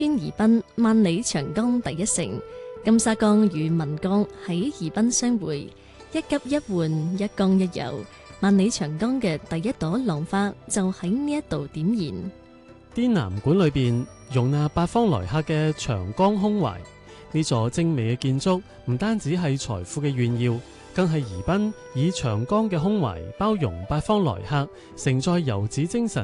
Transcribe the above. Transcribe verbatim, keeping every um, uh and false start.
邊宜賓萬里長江第一城，金沙江與岷江喺宜賓相會，一急一緩，一江一游，萬里長江嘅第一朵浪花就喺呢一度點燃。 滇南館裏邊容納八方來客嘅長江胸懷，呢座精美嘅建築唔單止係財富嘅炫耀，更係宜賓以長江嘅胸懷包容八方來客，承載遊子精神